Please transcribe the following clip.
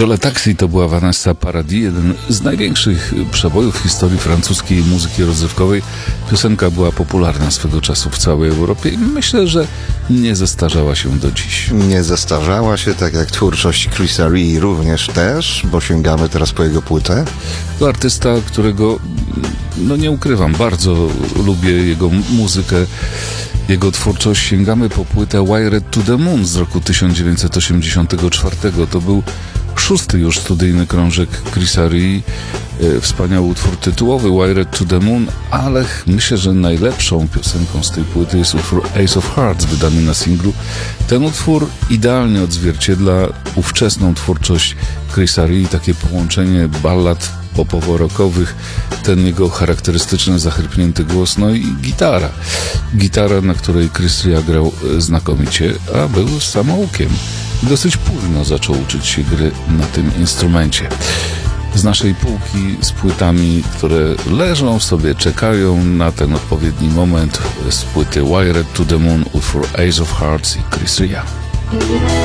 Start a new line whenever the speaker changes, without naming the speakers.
Jolie Taxi to była Vanessa Paradis, jeden z największych przebojów w historii francuskiej muzyki rozrywkowej. Piosenka była popularna swego czasu w całej Europie i myślę, że nie zestarzała się do dziś.
Nie zestarzała się, tak jak twórczość Chrisa Ree również też, bo sięgamy teraz po jego płytę.
To artysta, którego, nie ukrywam, bardzo lubię jego muzykę, jego twórczość. Sięgamy po płytę Wired to the Moon z roku 1984. To był 6. już studyjny krążek Chrisa Ree. Wspaniały utwór tytułowy Wired to the Moon, ale myślę, że najlepszą piosenką z tej płyty jest utwór Ace of Hearts, wydany na singlu. Ten utwór idealnie odzwierciedla ówczesną twórczość Chrisa Ree, takie połączenie ballad popowo-rockowych, ten jego charakterystyczny, zachrypnięty głos, no i gitara. Gitara, na której Chris Rea grał znakomicie, a był samoukiem. Dosyć późno zaczął uczyć się gry na tym instrumencie. Z naszej półki z płytami, które leżą sobie, czekają na ten odpowiedni moment, z płyty Wired to the Moon, utwór Ace of Hearts i Chris Rea.